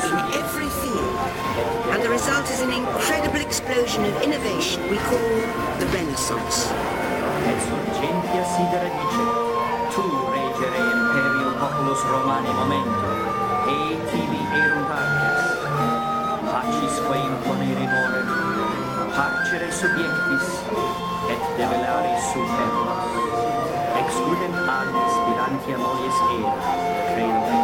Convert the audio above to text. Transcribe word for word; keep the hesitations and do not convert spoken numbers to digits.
in every field, and the result is an incredible explosion of innovation we call the Renaissance. Et surgentia sidera dice, tu regere imperio populus Romani momento, e tibi erunt artes, pacis quae imponere more, parcere subiectis, et debellare superbos. Excludent ad spirantia mollies era, credo